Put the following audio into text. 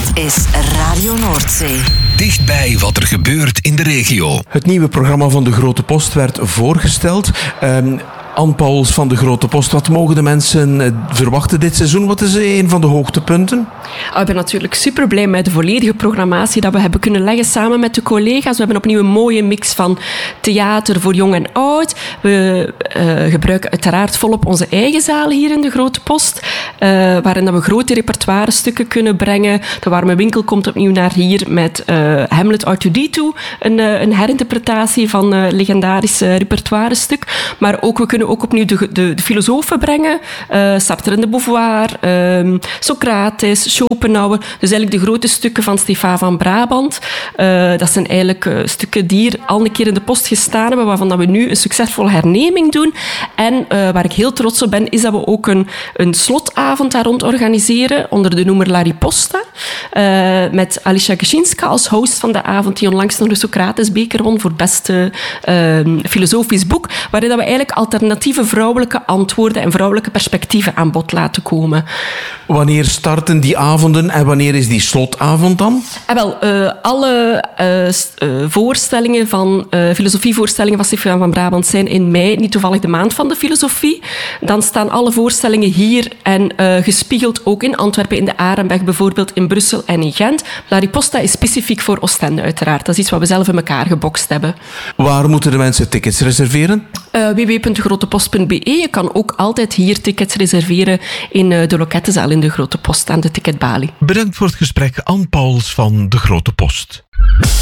Dit is Radio Noordzee. Dichtbij wat er gebeurt in de regio. Het nieuwe programma van De Grote Post werd voorgesteld. Anne Pauwels van De Grote Post, wat mogen de mensen verwachten dit seizoen? Wat is een van de hoogtepunten? Ik ben natuurlijk super blij met de volledige programmatie dat we hebben kunnen leggen samen met de collega's. We hebben opnieuw een mooie mix van theater voor jong en oud. We gebruiken uiteraard volop onze eigen zaal hier in De Grote Post, waarin dat we grote repertoirestukken kunnen brengen. De Warme Winkel komt opnieuw naar hier met Hamlet R2D2, een herinterpretatie van een legendarisch repertoirestuk. Maar ook, we kunnen ook opnieuw de filosofen brengen. Sartre en de Beauvoir, Socrates, Schopenhauer. Dus eigenlijk de grote stukken van Stefan van Brabant. Dat zijn eigenlijk stukken die hier al een keer in de post gestaan hebben, waarvan dat we nu een succesvolle herneming doen. En waar ik heel trots op ben, is dat we ook een slotavond daar rond organiseren, onder de noemer La Riposta. Met Alicia Geschinska als host van de avond, die onlangs nog de Socratesbeker won voor het beste filosofisch boek, waarin dat we eigenlijk alternatieve vrouwelijke antwoorden en vrouwelijke perspectieven aan bod laten komen. Wanneer starten die avonden en wanneer is die slotavond dan? Alle voorstellingen filosofievoorstellingen van Stefan van Brabant zijn in mei, niet toevallig de maand van de filosofie. Dan staan alle voorstellingen hier en gespiegeld ook in Antwerpen, in de Arenberg bijvoorbeeld, in Brussel en in Gent. La Riposta is specifiek voor Oostende uiteraard. Dat is iets wat we zelf in elkaar gebokst hebben. Waar moeten de mensen tickets reserveren? www.degrotepost.be. Je kan ook altijd hier tickets reserveren in de lokettenzaal in De Grote Post aan de ticketbalie. Bedankt voor het gesprek, Anne Pauwels van De Grote Post.